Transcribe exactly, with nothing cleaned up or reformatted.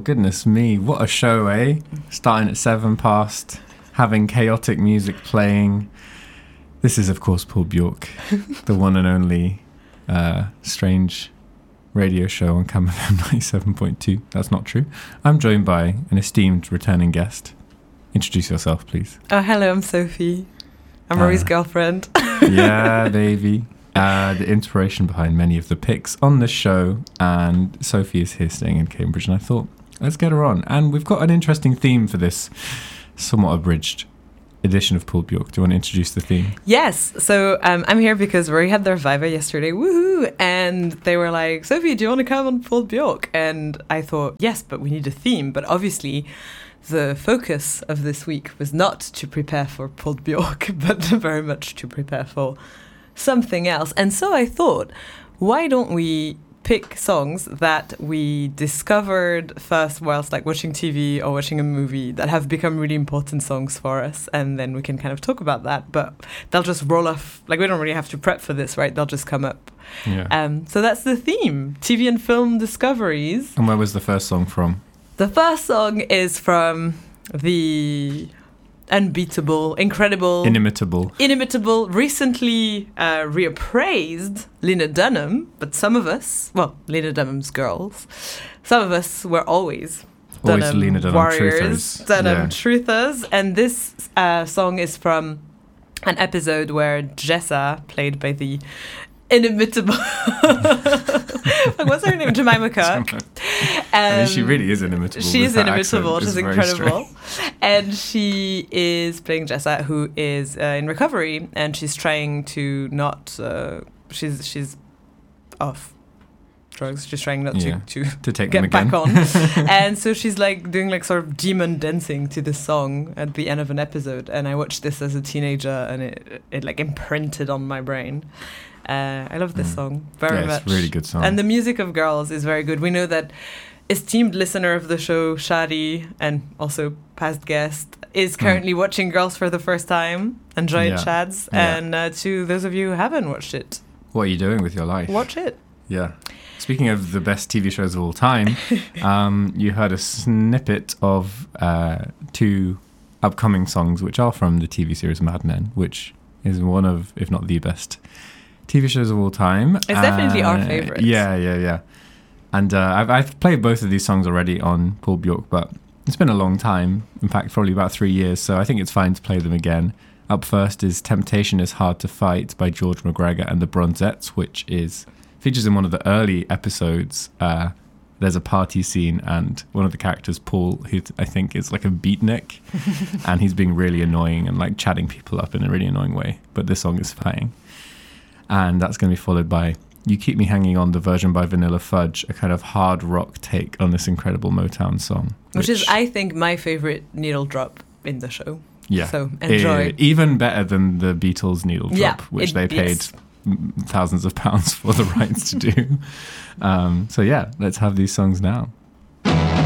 goodness me. What a show, eh? Starting at seven past, having chaotic music playing. This is, of course, Paul Bjork, the one and only uh, strange radio show on Cam F M ninety-seven point two. That's not true. I'm joined by an esteemed returning guest. Introduce yourself, please. Oh, hello, I'm Sophie. I'm uh, Rory's girlfriend. Yeah, baby. Uh, the inspiration behind many of the picks on the show. And Sophie is here staying in Cambridge, and I thought, let's get her on. And we've got an interesting theme for this somewhat abridged edition of Paul Bjork. Do you want to introduce the theme? Yes. So um, I'm here because Rory had their Viva yesterday. Woohoo! And they were like, Sophie, do you want to come on Paul Bjork? And I thought, yes, but we need a theme. But obviously, the focus of this week was not to prepare for Paul Bjork, but very much to prepare for something else. And so I thought, why don't we pick songs that we discovered first whilst like watching T V or watching a movie that have become really important songs for us, and then we can kind of talk about that, but they'll just roll off, like we don't really have to prep for this, right? They'll just come up. Yeah. Um, so that's the theme, T V and film discoveries. And where was the first song from? The first song is from the unbeatable, incredible, Inimitable. Inimitable, recently uh, reappraised Lena Dunham, but some of us, well, Lena Dunham's girls, some of us were always Always Dunham Lena Dunham warriors, truthers. Dunham Yeah. truthers, and this uh, song is from an episode where Jessa, played by the inimitable, like, what's her name? Jemima Kirk. Um, I mean, she really is inimitable. She is inimitable. She's She's incredible. And she is playing Jessa, who is uh, in recovery, and she's trying to not. Uh, she's she's off drugs. She's trying not Yeah, to to, to take get them again. back on. And so she's like doing like sort of demon dancing to this song at the end of an episode. And I watched this as a teenager, and it it like imprinted on my brain. Uh, I love this Mm. song very yeah, much. It's a really good song. And the music of Girls is very good. We know that esteemed listener of the show, Shadi, and also past guest, is currently mm. watching Girls for the first time. Enjoy yeah. it, Chads. Yeah. And uh, to those of you who haven't watched it, what are you doing with your life? watch it. Yeah. Speaking of the best T V shows of all time, um, you heard a snippet of uh, two upcoming songs, which are from the T V series Mad Men, which is one of, if not the best T V shows of all time. It's uh, definitely our favorite. Yeah, yeah, yeah. And uh, I've, I've played both of these songs already on Paul Bjork, but it's been a long time. In fact, probably about three years, so I think it's fine to play them again. Up first is Temptation is Hard to Fight by George McGregor and the Bronzettes, which is features in one of the early episodes. Uh, there's a party scene, and one of the characters, Paul, who I think is like a beatnik, and he's being really annoying and like chatting people up in a really annoying way. But this song is playing. And that's going to be followed by You Keep Me Hanging On, the version by Vanilla Fudge, a kind of hard rock take on this incredible Motown song. Which, which is, I think, my favorite needle drop in the show. Yeah. So enjoy. It, even better than the Beatles needle drop, yeah, which it, they paid yes. thousands of pounds for the rights to do. Um, so yeah, let's have these songs now.